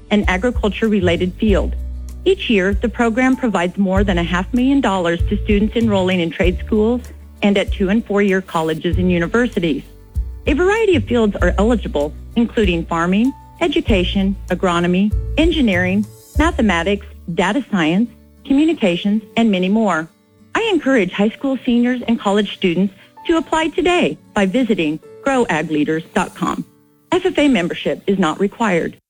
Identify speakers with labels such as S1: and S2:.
S1: and agriculture-related field. Each year, the program provides more than $500,000 to students enrolling in trade schools and at 2- and 4-year colleges and universities. A variety of fields are eligible, including farming, education, agronomy, engineering, mathematics, data science, communications, and many more. I encourage high school seniors and college students to apply today by visiting growagleaders.com. FFA membership is not required.